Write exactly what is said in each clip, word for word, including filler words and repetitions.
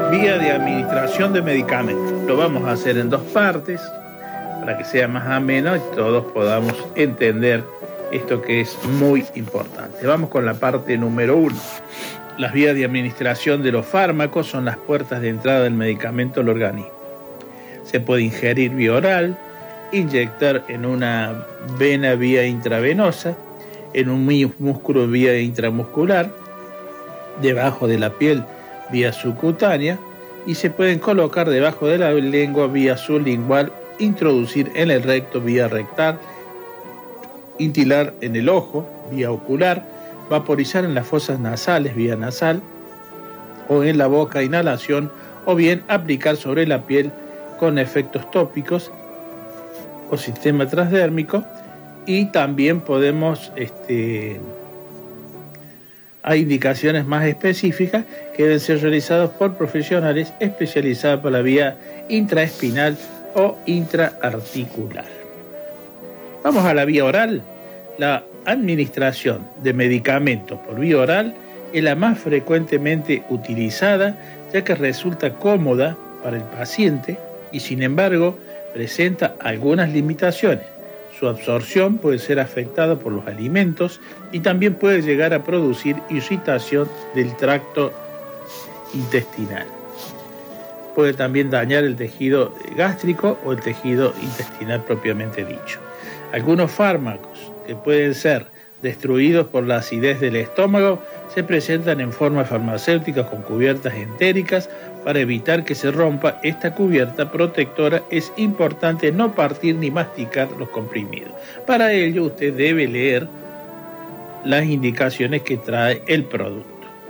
Vía de administración de medicamentos. Lo vamos a hacer en dos partes para que sea más ameno y todos podamos entender esto que es muy importante. Vamos con la parte número uno. Las vías de administración de los fármacos son las puertas de entrada del medicamento al organismo. Se puede ingerir vía oral, inyectar en una vena vía intravenosa, en un músculo vía intramuscular, debajo de la piel vía subcutánea, y se pueden colocar debajo de la lengua vía sublingual, introducir en el recto vía rectal, instilar en el ojo vía ocular, vaporizar en las fosas nasales vía nasal o en la boca inhalación, o bien aplicar sobre la piel con efectos tópicos o sistema transdérmico. Y también podemos este, hay indicaciones más específicas que deben ser realizadas por profesionales especializados por la vía intraespinal o intraarticular. Vamos a la vía oral. La administración de medicamentos por vía oral es la más frecuentemente utilizada, ya que resulta cómoda para el paciente y, sin embargo, presenta algunas limitaciones. Su absorción puede ser afectada por los alimentos y también puede llegar a producir irritación del tracto intestinal. Puede también dañar el tejido gástrico o el tejido intestinal propiamente dicho. Algunos fármacos que pueden ser destruidos por la acidez del estómago se presentan en forma farmacéutica con cubiertas entéricas. Para evitar que se rompa esta cubierta protectora es importante no partir ni masticar los comprimidos. Para ello usted debe leer las indicaciones que trae el producto.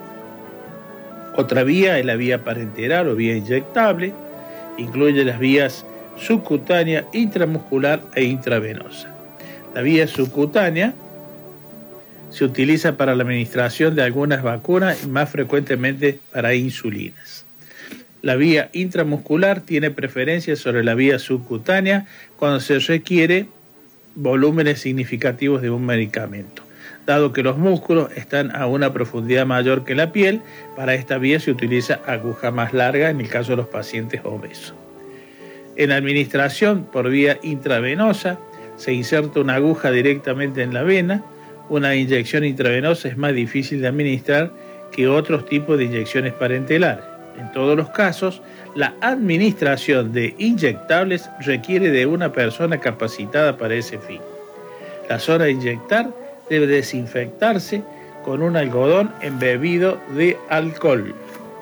Otra vía es la vía parenteral o vía inyectable. Incluye las vías subcutánea, intramuscular e intravenosa. La vía subcutánea se utiliza para la administración de algunas vacunas y más frecuentemente para insulinas. La vía intramuscular tiene preferencia sobre la vía subcutánea cuando se requiere volúmenes significativos de un medicamento. Dado que los músculos están a una profundidad mayor que la piel, para esta vía se utiliza aguja más larga en el caso de los pacientes obesos. En la administración por vía intravenosa se inserta una aguja directamente en la vena. Una inyección intravenosa es más difícil de administrar que otros tipos de inyecciones parentelares. En todos los casos, la administración de inyectables requiere de una persona capacitada para ese fin. La zona de inyectar debe desinfectarse con un algodón embebido de alcohol,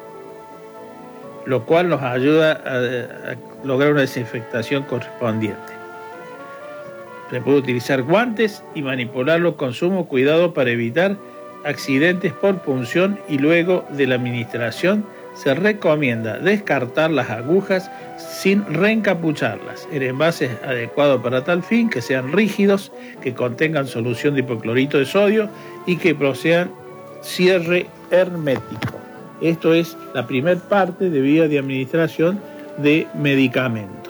lo cual nos ayuda a, a lograr una desinfectación correspondiente. Se puede utilizar guantes y manipularlo con sumo cuidado para evitar accidentes por punción, y luego de la administración se recomienda descartar las agujas sin reencapucharlas en envases adecuados para tal fin, que sean rígidos, que contengan solución de hipoclorito de sodio y que posean cierre hermético. Esto es la primera parte de vía de administración de medicamentos.